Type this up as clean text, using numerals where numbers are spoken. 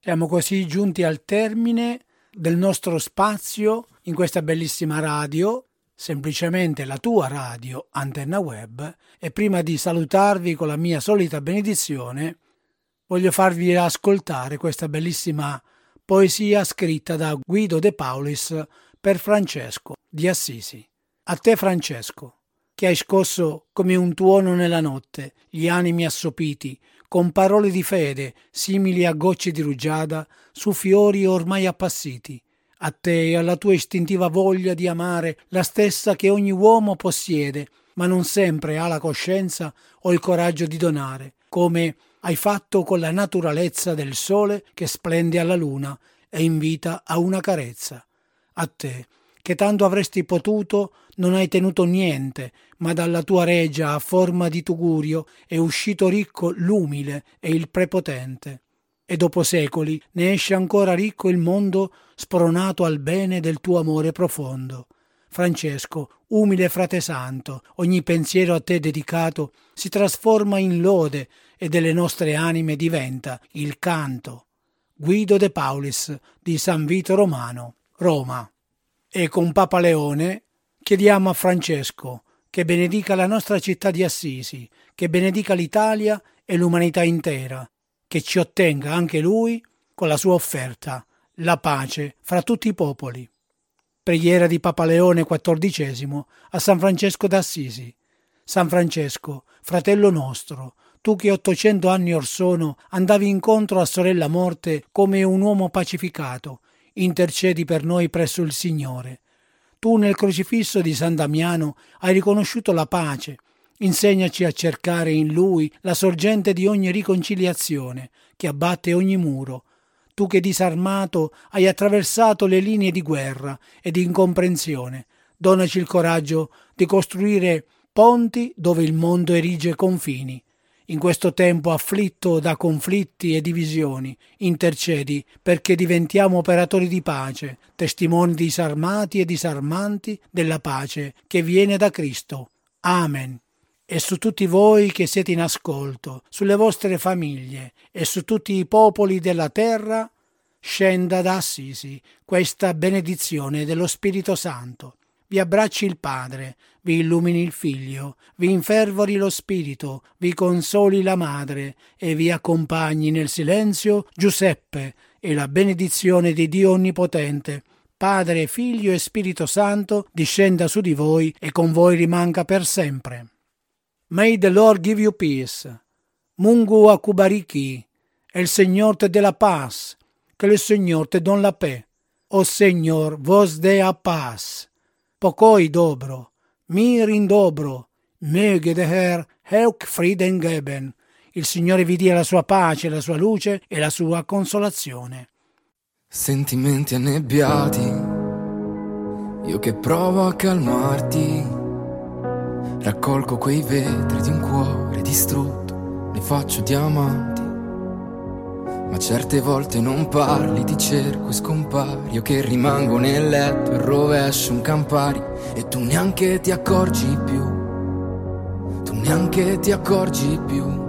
Siamo così giunti al termine del nostro spazio in questa bellissima radio, semplicemente la tua radio Antenna Web, e prima di salutarvi con la mia solita benedizione voglio farvi ascoltare questa bellissima poesia scritta da Guido De Paulis per Francesco di Assisi. A te Francesco, che hai scosso come un tuono nella notte gli animi assopiti con parole di fede simili a gocce di rugiada su fiori ormai appassiti. A te e alla tua istintiva voglia di amare, la stessa che ogni uomo possiede, ma non sempre ha la coscienza o il coraggio di donare, come hai fatto con la naturalezza del sole che splende alla luna e invita a una carezza. A te, che tanto avresti potuto, non hai tenuto niente, ma dalla tua regia a forma di tugurio è uscito ricco l'umile e il prepotente. E dopo secoli ne esce ancora ricco il mondo spronato al bene del tuo amore profondo. Francesco, umile frate santo, ogni pensiero a te dedicato si trasforma in lode e delle nostre anime diventa il canto. Guido De Paulis di San Vito Romano, Roma. E con Papa Leone chiediamo a Francesco che benedica la nostra città di Assisi, che benedica l'Italia e l'umanità intera, che ci ottenga anche lui con la sua offerta, la pace fra tutti i popoli. Preghiera di Papa Leone XIV a San Francesco d'Assisi. San Francesco, fratello nostro, tu che 800 anni or sono andavi incontro a sorella morte come un uomo pacificato, intercedi per noi presso il Signore. Tu nel crocifisso di San Damiano hai riconosciuto la pace. Insegnaci a cercare in Lui la sorgente di ogni riconciliazione che abbatte ogni muro. Tu che disarmato hai attraversato le linee di guerra e di incomprensione, donaci il coraggio di costruire ponti dove il mondo erige confini. In questo tempo afflitto da conflitti e divisioni, intercedi perché diventiamo operatori di pace, testimoni disarmati e disarmanti della pace che viene da Cristo. Amen. E su tutti voi che siete in ascolto, sulle vostre famiglie e su tutti i popoli della terra, scenda da Assisi questa benedizione dello Spirito Santo. Vi abbracci il Padre, vi illumini il Figlio, vi infervori lo Spirito, vi consoli la Madre e vi accompagni nel silenzio Giuseppe e la benedizione di Dio Onnipotente, Padre, Figlio e Spirito Santo, discenda su di voi e con voi rimanga per sempre. May the Lord give you peace. Mungu akubariki. El Señor te dé la paz. Que el Señor te donne la paix. O Señor vos dé a paz. Pokoj dobro, mir in dobro, möge der Herr euch Frieden geben. Il Signore vi dia la sua pace, la sua luce e la sua consolazione. Sentimenti annebbiati, io che provo a calmarti, raccolgo quei vetri di un cuore distrutto, ne faccio diamanti. Ma certe volte non parli, ti cerco e scompari. Io che rimango nel letto e rovescio un Campari. E tu neanche ti accorgi più, tu neanche ti accorgi più.